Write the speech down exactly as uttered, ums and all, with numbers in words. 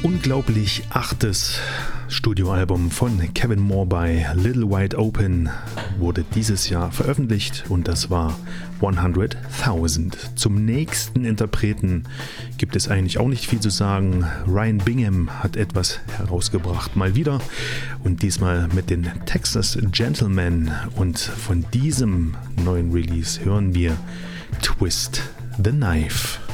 unglaublich achtes Studioalbum von Kevin Moore bei Little Wide Open wurde dieses Jahr veröffentlicht und das war hunderttausend. Zum nächsten Interpreten gibt es eigentlich auch nicht viel zu sagen. Ryan Bingham hat etwas herausgebracht, mal wieder, und diesmal mit den Texas Gentlemen, und von diesem neuen Release hören wir Twist the Knife.